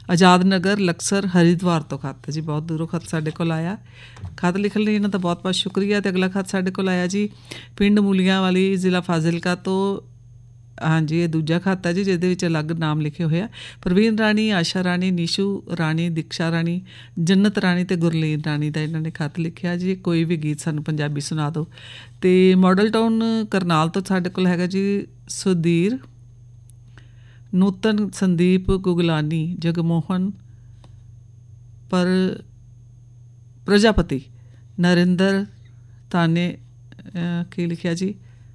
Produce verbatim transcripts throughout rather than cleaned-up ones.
ਆਜ਼ਾਦ ਨਗਰ Luxor Haridwar ਤੋਂ ਖੱਤ ਜੀ, ਬਹੁਤ ਦੂਰੋਂ ਖੱਤ ਸਾਡੇ ਕੋਲ ਆਇਆ। ਖੱਤ ਲਿਖਣ ਲਈ ਇਹਨਾਂ ਦਾ ਬਹੁਤ ਬਹੁਤ ਸ਼ੁਕਰੀਆ। ਅਤੇ ਅਗਲਾ ਖੱਤ ਸਾਡੇ ਕੋਲ ਆਇਆ ਜੀ ਪਿੰਡ ਮੂਲੀਆਂ ਵਾਲੀ, ਜ਼ਿਲ੍ਹਾ ਫਾਜ਼ਿਲਕਾ ਤੋਂ। ਹਾਂਜੀ, ਇਹ ਦੂਜਾ ਖੱਤ ਹੈ ਜੀ ਜਿਹਦੇ ਵਿੱਚ ਅਲੱਗ ਨਾਮ ਲਿਖੇ ਹੋਏ ਆ। ਪ੍ਰਵੀਨ ਰਾਣੀ, ਆਸ਼ਾ ਰਾਣੀ, ਨੀਸ਼ੂ ਰਾਣੀ, ਦੀਕਸ਼ਾ ਰਾਣੀ, ਜੰਨਤ ਰਾਣੀ ਅਤੇ ਗੁਰਲੀਨ ਰਾਣੀ ਦਾ ਇਹਨਾਂ ਨੇ ਖੱਤ ਲਿਖਿਆ ਜੀ। ਕੋਈ ਵੀ ਗੀਤ ਸਾਨੂੰ ਪੰਜਾਬੀ ਸੁਣਾ ਦਿਓ। ਅਤੇ ਮਾਡਲ ਟਾਊਨ ਕਰਨਾਲ ਤੋਂ ਸਾਡੇ ਕੋਲ ਹੈਗਾ ਜੀ ਸੁਧੀਰ, ਨੂਤਨ, ਸੰਦੀਪ ਗੁਗਲਾਨੀ, ਜਗਮੋਹਨ ਪਰ ਪ੍ਰਜਾਪਤੀ, ਨਰਿੰਦਰ ਤਾਨੇ, ਕੀ ਲਿਖਿਆ ਜੀ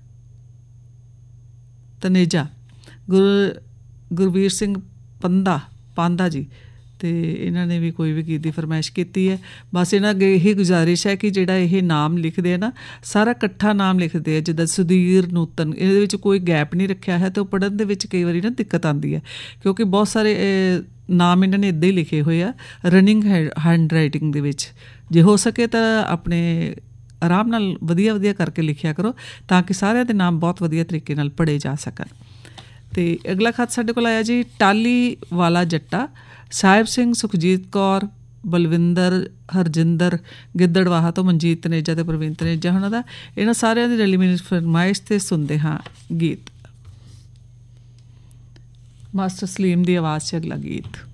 ਤਨੇਜਾ, ਗੁਰ ਗੁਰਵੀਰ ਸਿੰਘ ਪੰਦਾ ਪਾਂਦਾ ਜੀ। ਅਤੇ ਇਹਨਾਂ ਨੇ ਵੀ ਕੋਈ ਵੀ ਗੀਤ ਦੀ ਫਰਮਾਇਸ਼ ਕੀਤੀ ਹੈ। ਬਸ ਇਹਨਾਂ ਅੱਗੇ ਇਹੀ ਗੁਜ਼ਾਰਿਸ਼ ਹੈ ਕਿ ਜਿਹੜਾ ਇਹ ਨਾਮ ਲਿਖਦੇ ਆ ਨਾ, ਸਾਰਾ ਇਕੱਠਾ ਨਾਮ ਲਿਖਦੇ ਆ, ਜਿੱਦਾਂ ਸੁਧੀਰ, ਨੂਤਨ, ਇਹਦੇ ਵਿੱਚ ਕੋਈ ਗੈਪ ਨਹੀਂ ਰੱਖਿਆ ਹੈ। ਅਤੇ ਉਹ ਪੜ੍ਹਨ ਦੇ ਵਿੱਚ ਕਈ ਵਾਰੀ ਨਾ ਦਿੱਕਤ ਆਉਂਦੀ ਹੈ, ਕਿਉਂਕਿ ਬਹੁਤ ਸਾਰੇ ਨਾਮ ਇਹਨਾਂ ਨੇ ਇੱਦਾਂ ਹੀ ਲਿਖੇ ਹੋਏ ਆ ਰਨਿੰਗ ਹੈ ਹੈਂਡ ਰਾਈਟਿੰਗ ਦੇ ਵਿੱਚ। ਜੇ ਹੋ ਸਕੇ ਤਾਂ ਆਪਣੇ ਆਰਾਮ ਨਾਲ ਵਧੀਆ ਵਧੀਆ ਕਰਕੇ ਲਿਖਿਆ ਕਰੋ, ਤਾਂ ਕਿ ਸਾਰਿਆਂ ਦੇ ਨਾਮ ਬਹੁਤ ਵਧੀਆ ਤਰੀਕੇ ਨਾਲ ਪੜ੍ਹੇ ਜਾ ਸਕਣ। ਅਤੇ ਅਗਲਾ ਖੱਤ ਸਾਡੇ ਕੋਲ ਆਇਆ ਜੀ ਟਾਹਲੀ ਵਾਲਾ ਜੱਟਾ, ਸਾਹਿਬ ਸਿੰਘ, ਸੁਖਜੀਤ ਕੌਰ, ਬਲਵਿੰਦਰ, ਹਰਜਿੰਦਰ ਗਿੱਦੜਵਾਹਾ ਤੋਂ, ਮਨਜੀਤ ਤਨੇਜਾ ਅਤੇ ਪ੍ਰਵੀਨ ਤਨੇਜਾ ਉਹਨਾਂ ਦਾ। ਇਹਨਾਂ ਸਾਰਿਆਂ ਦੀ ਰਲੀ ਮਿਲੀ ਫਰਮਾਇਸ਼ 'ਤੇ ਸੁਣਦੇ ਹਾਂ ਗੀਤ। ਮਾਸਟਰ ਸਲੀਮ ਦੀ ਆਵਾਜ਼ 'ਚ ਅਗਲਾ ਗੀਤ।